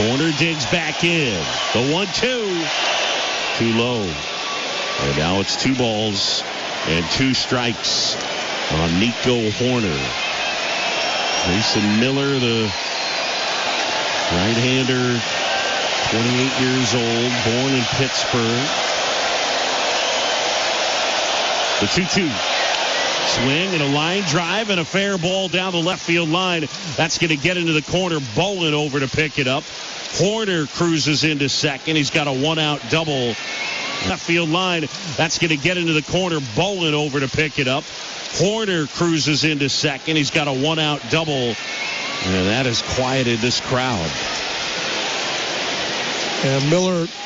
Horner digs back in. The 1-2. Too low. And now it's 2 balls and 2 strikes on Nico Horner. Mason Miller, the right-hander, 28 years old, born in Pittsburgh. The 2-2. Swing and a line drive and a fair ball down the left field line. That's going to get into the corner. Bowen over to pick it up. Horner cruises into second. He's got a 1-out double. Left field line. That's going to get into the corner. Bowen over to pick it up. Horner cruises into second. He's got a 1-out double. And that has quieted this crowd. And Miller